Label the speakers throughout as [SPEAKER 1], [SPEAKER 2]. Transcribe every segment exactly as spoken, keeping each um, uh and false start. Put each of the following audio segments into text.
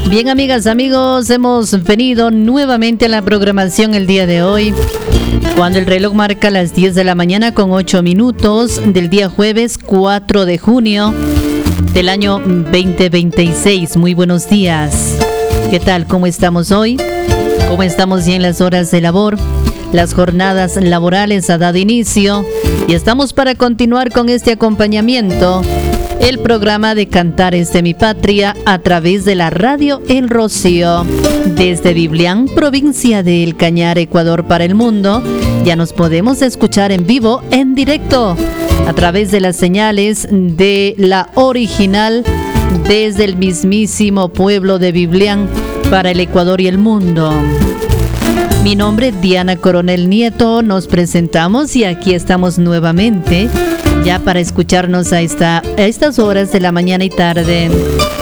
[SPEAKER 1] Bien, amigas, amigos, hemos venido nuevamente a la programación el día de hoy, cuando el reloj marca las diez de la mañana con ocho minutos del día jueves cuatro de junio del año veinte veintiséis. Muy buenos días. ¿Qué tal? ¿Cómo estamos hoy? ¿Cómo estamos ya en las horas de labor? Las jornadas laborales ha dado inicio y estamos para continuar con este acompañamiento. El programa de Cantares de mi Patria a través de la radio El Rocío. Desde Biblián, provincia de El Cañar, Ecuador, para el mundo, ya nos podemos escuchar en vivo, en directo, a través de las señales de la original desde el mismísimo pueblo de Biblián para el Ecuador y el mundo. Mi nombre es Diana Coronel Nieto, nos presentamos y aquí estamos nuevamente ya para escucharnos a, esta, a estas horas de la mañana y tarde.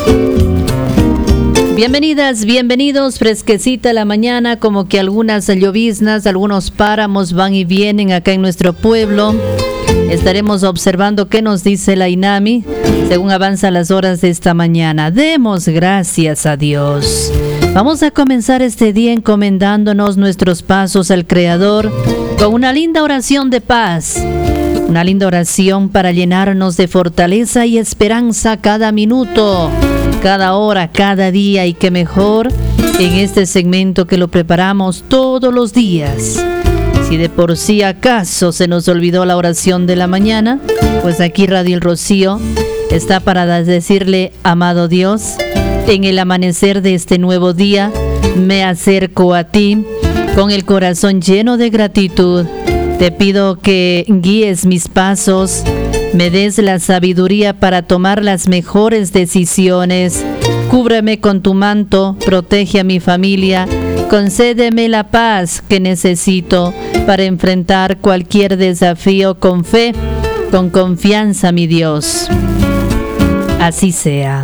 [SPEAKER 1] Bienvenidas, bienvenidos, fresquecita la mañana, como que algunas lloviznas, algunos páramos van y vienen acá en nuestro pueblo. Estaremos observando qué nos dice la INAMI según avanzan las horas de esta mañana. Demos gracias a Dios. Vamos a comenzar este día encomendándonos nuestros pasos al Creador con una linda oración de paz. Una linda oración para llenarnos de fortaleza y esperanza cada minuto, cada hora, cada día, y qué mejor en este segmento que lo preparamos todos los días. Si de por sí acaso se nos olvidó la oración de la mañana, pues aquí Radio El Rocío está para decirle: amado Dios, en el amanecer de este nuevo día me acerco a ti con el corazón lleno de gratitud. Te pido que guíes mis pasos, me des la sabiduría para tomar las mejores decisiones. Cúbreme con tu manto, protege a mi familia, concédeme la paz que necesito para enfrentar cualquier desafío con fe, con confianza, mi Dios. Así sea.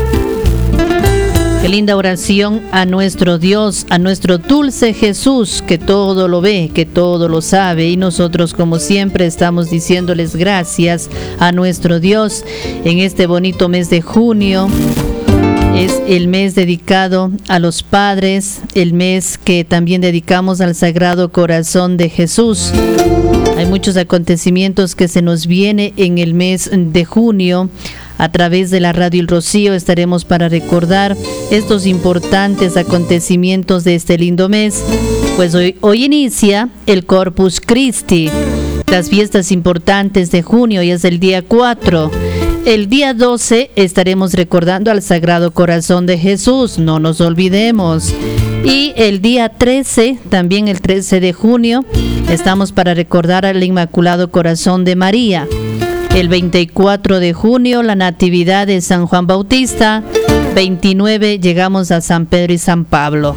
[SPEAKER 1] Qué linda oración a nuestro Dios, a nuestro dulce Jesús, que todo lo ve, que todo lo sabe, y nosotros, como siempre, estamos diciéndoles gracias a nuestro Dios en este bonito mes de junio. Es el mes dedicado a los padres, el mes que también dedicamos al Sagrado Corazón de Jesús. Hay muchos acontecimientos que se nos viene en el mes de junio. A través de la Radio El Rocío estaremos para recordar estos importantes acontecimientos de este lindo mes. Pues hoy, hoy inicia el Corpus Christi, las fiestas importantes de junio, y es el día cuatro. El día doce estaremos recordando al Sagrado Corazón de Jesús, no nos olvidemos. Y el día trece, también el trece de junio, estamos para recordar al Inmaculado Corazón de María. El veinticuatro de junio, la Natividad de San Juan Bautista. veintinueve, llegamos a San Pedro y San Pablo.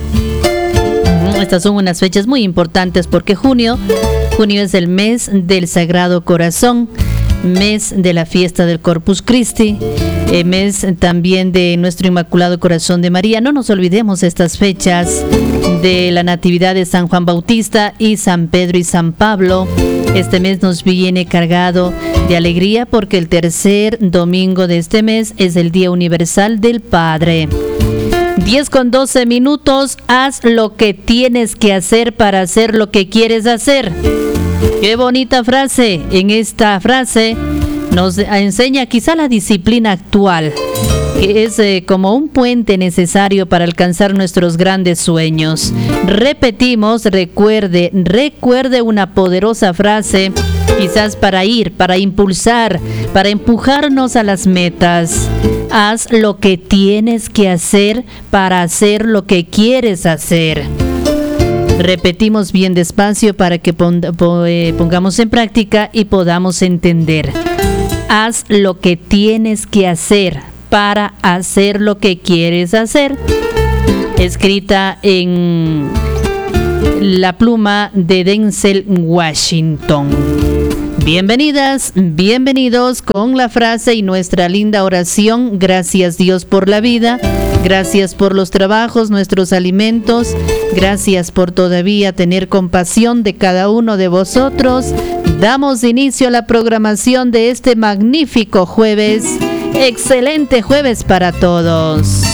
[SPEAKER 1] Estas son unas fechas muy importantes porque junio, junio es el mes del Sagrado Corazón, mes de la fiesta del Corpus Christi, eh, mes también de nuestro Inmaculado Corazón de María. No nos olvidemos estas fechas de la Natividad de San Juan Bautista y San Pedro y San Pablo. Este mes nos viene cargado de alegría porque el tercer domingo de este mes es el Día Universal del Padre. diez con doce minutos, haz lo que tienes que hacer para hacer lo que quieres hacer. Qué bonita frase. En esta frase nos enseña quizá la disciplina actual, que es eh, como un puente necesario para alcanzar nuestros grandes sueños. Repetimos, recuerde, recuerde una poderosa frase, quizás para ir, para impulsar, para empujarnos a las metas. Haz lo que tienes que hacer para hacer lo que quieres hacer. Repetimos bien despacio para que pongamos en práctica y podamos entender. Haz lo que tienes que hacer para hacer lo que quieres hacer. Escrita en la pluma de Denzel Washington. Bienvenidas, bienvenidos con la frase y nuestra linda oración. Gracias, Dios, por la vida. Gracias por los trabajos, nuestros alimentos. Gracias por todavía tener compasión de cada uno de vosotros. Damos inicio a la programación de este magnífico jueves. Excelente jueves para todos.